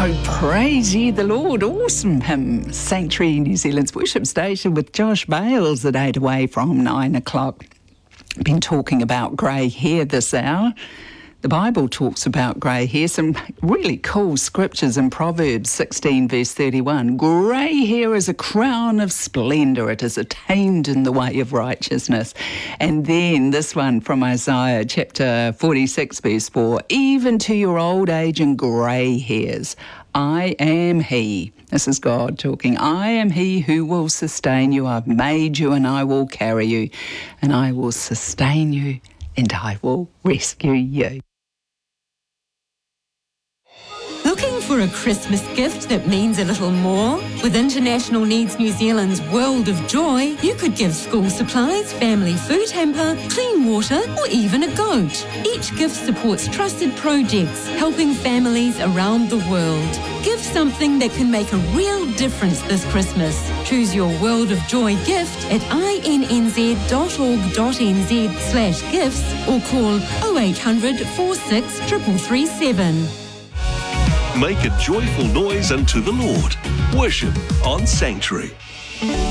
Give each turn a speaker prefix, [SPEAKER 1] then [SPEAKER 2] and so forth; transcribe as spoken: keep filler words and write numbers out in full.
[SPEAKER 1] Oh, praise ye the Lord. Awesome hymn. Sanctuary New Zealand's worship station with Josh Bales at eight away from nine o'clock. Been talking about grey hair this hour. The Bible talks about grey hair. Some really cool scriptures in Proverbs sixteen verse thirty-one. Grey hair is a crown of splendour. It is attained in the way of righteousness. And then this one from Isaiah chapter forty-six verse four. Even to your old age and grey hairs, I am he. This is God talking. I am he who will sustain you. I've made you and I will carry you. And I will sustain you and I will rescue you.
[SPEAKER 2] Looking for a Christmas gift that means a little more? With International Needs New Zealand's World of Joy, you could give school supplies, family food hamper, clean water, or even a goat. Each gift supports trusted projects, helping families around the world. Give something that can make a real difference this Christmas. Choose your World of Joy gift at innz dot org dot n z slash gifts or call oh eight hundred, four six, three three three seven.
[SPEAKER 3] Make a joyful noise unto the Lord. Worship on Sanctuary.